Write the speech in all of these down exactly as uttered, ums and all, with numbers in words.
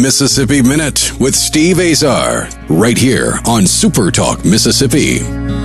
Mississippi Minute with Steve Azar, right here on Super Talk Mississippi.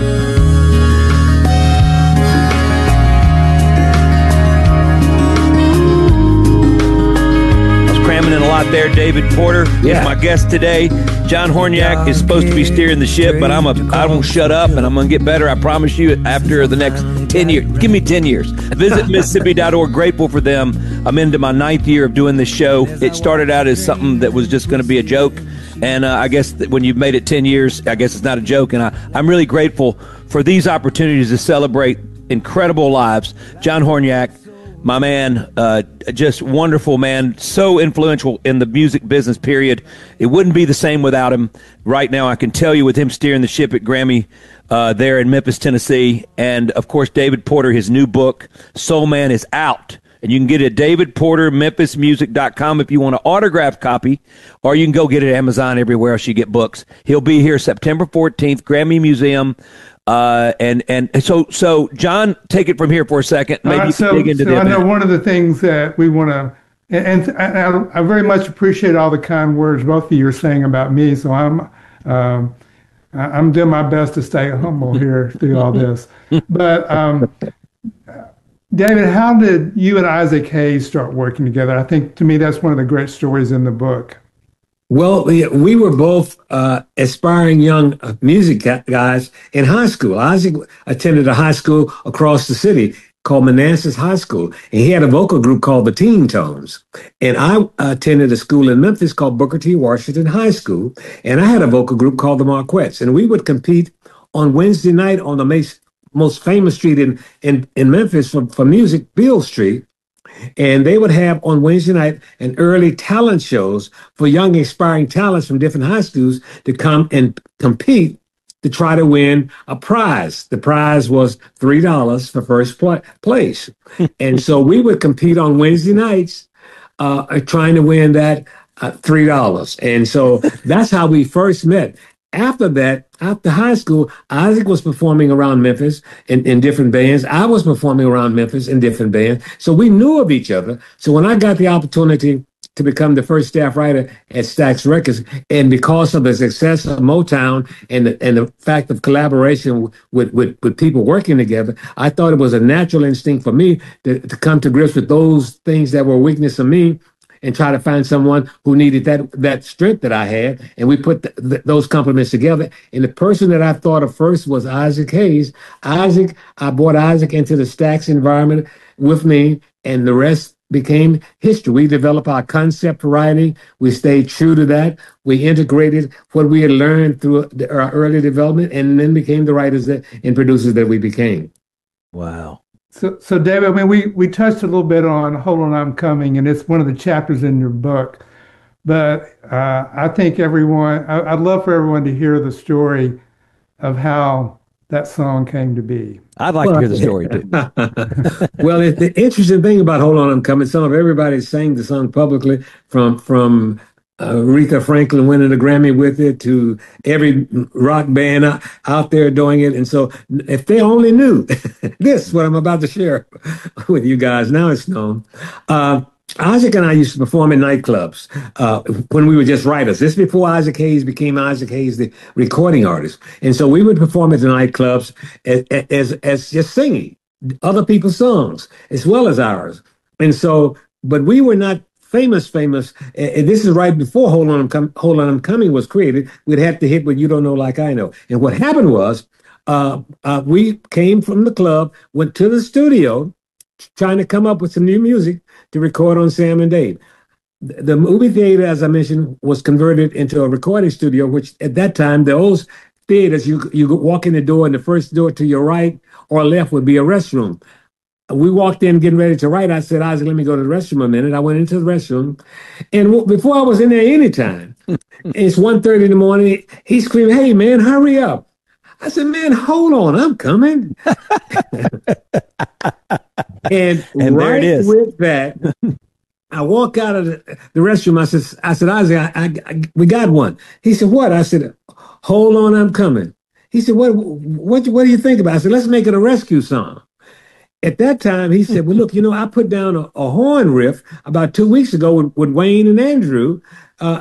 Cramming in a lot there. David Porter yeah. is my guest today. John Horniak is supposed to be steering the ship, but I'm a, I won't shut up, and I'm going to get better, I promise you, after the next ten years. Give me ten years. Visit Mississippi dot org. Grateful for them. I'm into my ninth year of doing this show. It started out as something that was just going to be a joke, and uh, I guess that when you've made it ten years, I guess it's not a joke, and I, I'm really grateful for these opportunities to celebrate incredible lives. John Horniak, my man, uh, just wonderful man, so influential in the music business, period. It wouldn't be the same without him. Right now, I can tell you, with him steering the ship at Grammy uh, there in Memphis, Tennessee. And, of course, David Porter, his new book, Soul Man, is out. And you can get it at david porter memphis music dot com if you want an autographed copy, or you can go get it at Amazon, everywhere else you get books. He'll be here September fourteenth, Grammy Museum. Uh, and, and so, so John, take it from here for a second. Maybe uh, you so, can dig into so the I know event. one of the things that we want to, and, and I, I very much appreciate all the kind words both of you are saying about me. So I'm, um, I'm doing my best to stay humble here through all this. But um, David, how did you and Isaac Hayes start working together? I think to me that's one of the great stories in the book. Well, we were both uh, aspiring young music guys in high school. Isaac attended a high school across the city called Manassas High School, and he had a vocal group called the Teen Tones. And I attended a school in Memphis called Booker T. Washington High School, and I had a vocal group called the Marquettes. And we would compete on Wednesday night on the most, most famous street in, in, in Memphis for, for music, Beale Street. And they would have on Wednesday night an early talent shows for young aspiring talents from different high schools to come and compete to try to win a prize. The prize was three dollars for first pl- place. And so we would compete on Wednesday nights uh, trying to win that uh, three dollars. And so that's how we first met. After that, after high school, Isaac was performing around Memphis in, in different bands. I was performing around Memphis in different bands. So we knew of each other. So when I got the opportunity to become the first staff writer at Stax Records, and because of the success of Motown and the, and the fact of collaboration with, with, with people working together, I thought it was a natural instinct for me to, to come to grips with those things that were weakness of me and try to find someone who needed that that strength that I had. And we put th- th- those complements together. And the person that I thought of first was Isaac Hayes. Isaac, I brought Isaac into the Stax environment with me, and the rest became history. We developed our concept writing. We stayed true to that. We integrated what we had learned through the, our early development, and then became the writers that, and producers that we became. Wow. So, so David, I mean, we, we touched a little bit on Hold On, I'm Coming, and it's one of the chapters in your book. But uh, I think everyone, I, I'd love for everyone to hear the story of how that song came to be. I'd like well, to hear the story, too. Well, it, the interesting thing about Hold On, I'm Coming, some of everybody sang the song publicly, from from Uh, Aretha Franklin winning a Grammy with it, to every rock band out, out there doing it. And so if they only knew this, what I'm about to share with you guys, now it's known. Uh, Isaac and I used to perform in nightclubs uh, when we were just writers. This before Isaac Hayes became Isaac Hayes, the recording artist. And so we would perform at the nightclubs as, as, as just singing other people's songs as well as ours. And so, but we were not famous, famous, and this is right before Hold On, I'm Com- Hold On, I'm Coming was created. We'd have to hit what You Don't Know Like I Know. And what happened was uh, uh, we came from the club, went to the studio, trying to come up with some new music to record on Sam and Dave. The, the movie theater, as I mentioned, was converted into a recording studio, which at that time, the old theaters, you, you walk in the door, and the first door to your right or left would be a restroom. We walked in getting ready to write. I said, Isaac, let me go to the restroom a minute. I went into the restroom. And w- before I was in there anytime, it's one thirty in the morning. He's screaming, hey, man, hurry up. I said, man, hold on. I'm coming. and and right there it is. with that, I walk out of the, the restroom. I said, I said, Isaac, I, I, I, we got one. He said, what? I said, hold on, I'm coming. He said, what, what, what do you think about it? I said, let's make it a rescue song. At that time, he said, well, look, you know, I put down a, a horn riff about two weeks ago with, with Wayne and Andrew.